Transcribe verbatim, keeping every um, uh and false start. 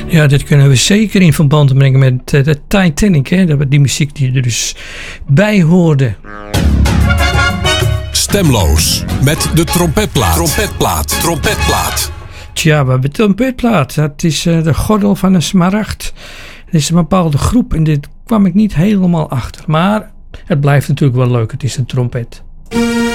Ja, dit kunnen we zeker in verband brengen met uh, de Titanic. Hè? Dat die muziek die er dus bij hoorde. Stemloos met de trompetplaat. Trompetplaat. Trompetplaat. Tja, we hebben de trompetplaat. Dat is uh, de gordel van een smaragd. Het is een bepaalde groep en dit kwam ik niet helemaal achter. Maar het blijft natuurlijk wel leuk. Het is een trompet.